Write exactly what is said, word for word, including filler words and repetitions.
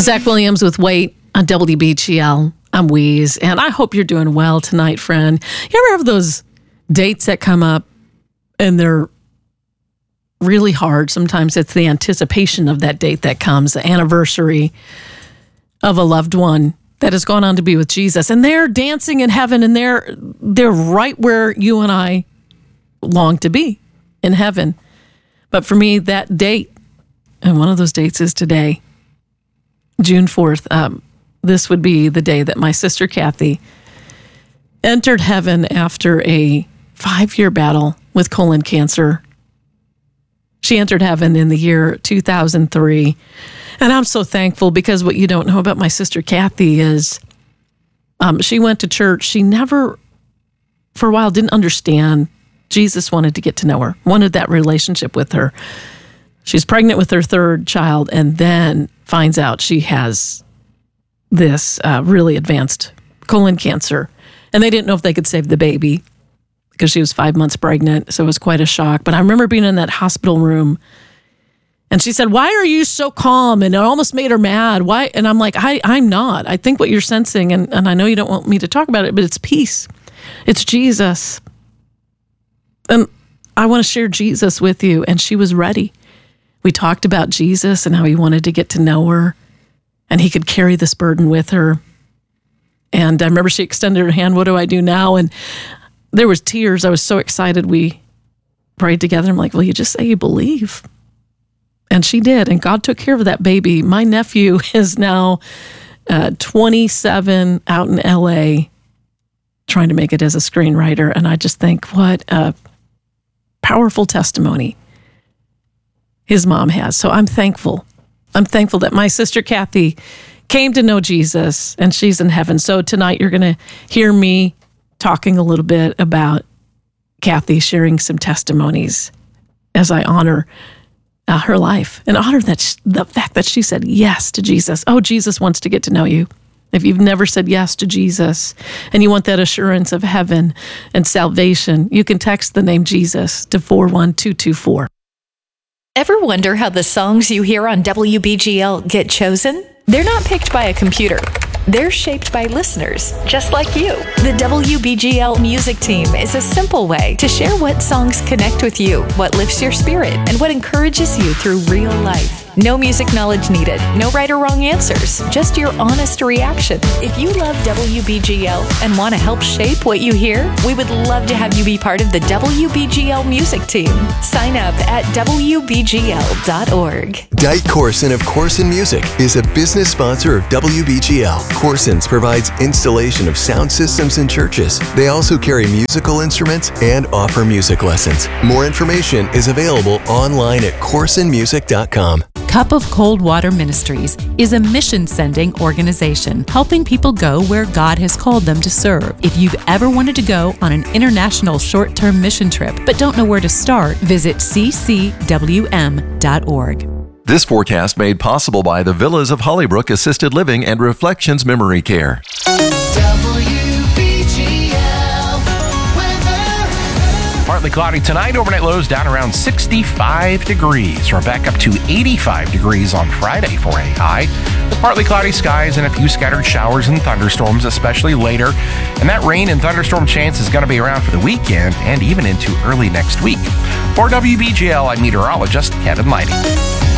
Zach Williams with Wait on W B G L. I'm Wheeze, and I hope you're doing well tonight, friend. You ever have those dates that come up and they're really hard? Sometimes it's the anticipation of that date that comes, the anniversary of a loved one that has gone on to be with Jesus, and they're dancing in heaven, and they're they're right where you and I long to be, in heaven. But for me, that date, and one of those dates is today, June fourth. Um, this would be the day that my sister Kathy entered heaven after a five-year battle with colon cancer. She entered heaven in the year two thousand three. And I'm so thankful, because what you don't know about my sister Kathy is um, she went to church. She never, for a while, didn't understand. Jesus wanted to get to know her, wanted that relationship with her. She's pregnant with her third child, and then finds out she has this uh, really advanced colon cancer. And they didn't know if they could save the baby because she was five months pregnant. So it was quite a shock. But I remember being in that hospital room, and she said, "Why are you so calm?" And it almost made her mad. Why? And I'm like, I, I'm not. I think what you're sensing, and, and I know you don't want me to talk about it, but it's peace. It's Jesus. And I want to share Jesus with you. And she was ready. We talked about Jesus and how he wanted to get to know her, and he could carry this burden with her. And I remember she extended her hand. "What do I do now?" And there was tears. I was so excited. We prayed together. I'm like, "Well, you just say you believe." And she did. And God took care of that baby. My nephew is now uh, twenty-seven, out in L A, trying to make it as a screenwriter. And I just think, what a powerful testimony his mom has. So I'm thankful. I'm thankful that my sister Kathy came to know Jesus, and she's in heaven. So tonight you're going to hear me talking a little bit about Kathy, sharing some testimonies as I honor uh, her life, and honor that sh- the fact that she said yes to Jesus. Oh, Jesus wants to get to know you. If you've never said yes to Jesus and you want that assurance of heaven and salvation, you can text the name Jesus to four one two two four. Ever wonder how the songs you hear on W B G L get chosen? They're not picked by a computer. They're shaped by listeners, just like you. The W B G L music team is a simple way to share what songs connect with you, what lifts your spirit, and what encourages you through real life. No music knowledge needed, no right or wrong answers, just your honest reaction. If you love W B G L and want to help shape what you hear, we would love to have you be part of the W B G L music team. Sign up at W B G L dot org. Dite Corson of Corson Music is a business sponsor of W B G L. Corson's provides installation of sound systems in churches. They also carry musical instruments and offer music lessons. More information is available online at corson music dot com. Cup of Cold Water Ministries is a mission-sending organization helping people go where God has called them to serve. If you've ever wanted to go on an international short-term mission trip but don't know where to start, visit c c w m dot org. This forecast made possible by the Villas of Hollybrook Assisted Living and Reflections Memory Care. Partly cloudy tonight, overnight lows down around sixty-five degrees. We're back up to eighty-five degrees on Friday for a high. With partly cloudy skies and a few scattered showers and thunderstorms, especially later. And that rain and thunderstorm chance is going to be around for the weekend and even into early next week. For W B G L, I'm meteorologist Kevin Lighting.